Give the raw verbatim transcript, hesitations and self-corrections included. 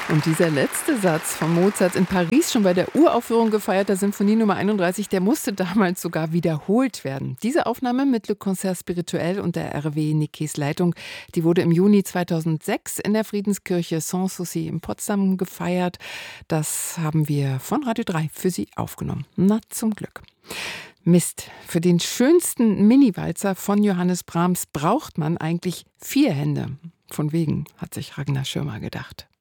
Und dieser letzte Satz von Mozart in Paris, schon bei der Uraufführung gefeierter Sinfonie Nummer einunddreißig, der musste damals sogar wiederholt werden. Diese Aufnahme mit Le Concert Spirituel und der R W Nikkes Leitung, die wurde im Juni zweitausendsechs in der Friedenskirche Sanssouci in Potsdam gefeiert. Das haben wir von Radio drei für Sie aufgenommen. Na, zum Glück. Mist, für den schönsten Mini-Walzer von Johannes Brahms braucht man eigentlich vier Hände. Von wegen, hat sich Ragnar Schirmer gedacht.